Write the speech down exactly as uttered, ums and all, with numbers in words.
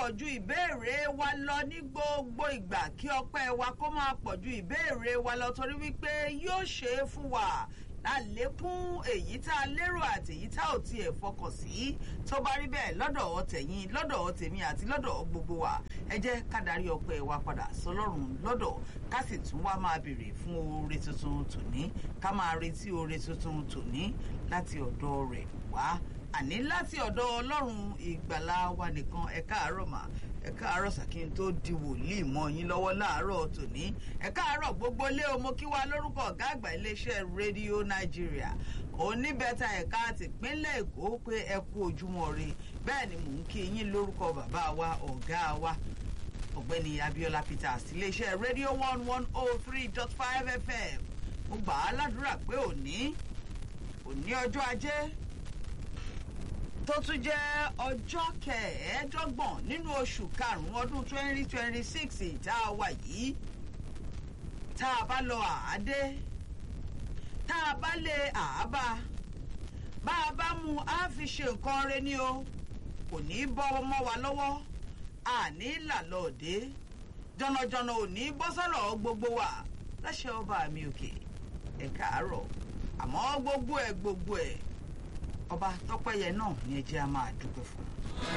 pọ̀ ju ìbéèrè wa lọ ní gbogbo ìgbà kí ọpẹ́ wa kó máa pọ̀ ju ìbéèrè wa lọ torí wípé yóò ṣe é fún wa lálékún èyí tá a lérò àti èyí tá ò tiẹ̀ fọkàn sí tó bá rí bẹ́ẹ̀ lọ́dọ̀ tẹ̀yin lọ́dọ̀ tèmi àti lọ́dọ̀ gbogbo wa ẹ jẹ́ ká darí ọpẹ́ wa padà sọ́lọ́run lọ́dọ̀ ká sì tún wá máa béèrè fún oore tuntun tòní ká máa retí oore tuntun tòní láti ọ̀dọ̀ rẹ̀ wá àní láti ọ̀dọ̀ ọlọ́run ìgbàlà wa nìkan ẹ káàárọ̀ mà ẹ káàárọ̀ sàkín tó di wòlíì mọ́ yín lọ́wọ́ láàárọ̀ tòní ẹ káàárọ̀ gbogbo lé o mo kí wa lórúkọ ọ̀gá àgbà iléeṣẹ́ rédíò nàìjíríà oníbẹ̀ta ẹ̀ka tìpínlẹ̀ èkó pé ẹ kú ojúmọ́ ire bẹ́ẹ̀ ni mò ń kí yín lórúkọ bàbá wa ọ̀gá wa ọ̀gbẹ́ni abiola peters iléeṣẹ́ rédíò one one oh three dot five f m mo gbà á ládùúrà pé òní òní ọjọ́ ajé tó tún jẹ́ ọjọ́ kẹẹ̀ẹ́dọ́gbọ̀n nínú oṣù karùn-ún ọdún twenty twenty six tá a wà yìí tá a bá lọ àádé tá a bá lé àábá bá a bá mú a fi ṣe nǹkan rẹ ní o kò ní bọ́ mọ́ wa lọ́wọ́ àní làlọ́ọ̀dé jọ̀nàjọ̀nà ò ní bọ́ sọ́rọ̀ gbogbo wa láṣẹ ọba mi òkè ẹ káàárọ̀ àmọ́ gbogbo ẹ̀ gbogbo ẹ̀ ọba tọ́pẹ́yẹ náà ni ẹ jẹ́ a máa dúpẹ́ fún un.